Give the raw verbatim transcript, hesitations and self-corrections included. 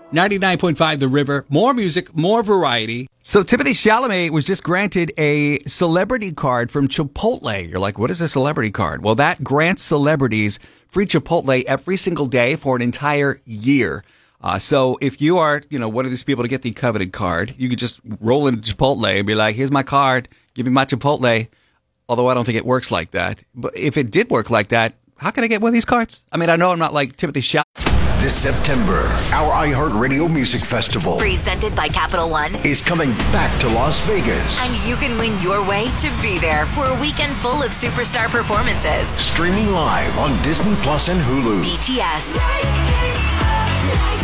ninety-nine point five The River. More music, more variety. So Timothée Chalamet was just granted a celebrity card from Chipotle. You're like, what is a celebrity card? Well, that grants celebrities free Chipotle every single day for an entire year. Uh, so if you are, you know, one of these people to get the coveted card, you could just roll into Chipotle and be like, here's my card. Give me my Chipotle. Although I don't think it works like that. But if it did work like that, how can I get one of these cards? I mean, I know I'm not like Timothée Chalamet. This September, our iHeartRadio Music Festival, presented by Capital One, is coming back to Las Vegas. And you can win your way to be there for a weekend full of superstar performances. Streaming live on Disney Plus and Hulu. B T S.